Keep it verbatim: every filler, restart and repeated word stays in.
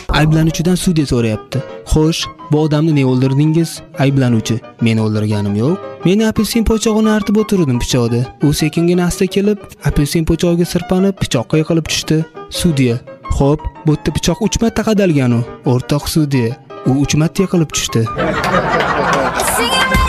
Ayblanuvchidan sudya so'rayapti. Xo'sh, bu odamni ne o'ldirdingiz? Ayblanuvchi: men o'ldirganim yo'q. Men apelsin po'chog'ini artib o'tirdim pichoqda. U sekingina asta kelib, apelsin po'chog'iga sirpanib, pichoqqa yiqilib tushdi. Sudya: xo'p, bu yerda pichoq uch marta qadalgan u. O'rtoq sudya: u uch marta yiqilib tushdi.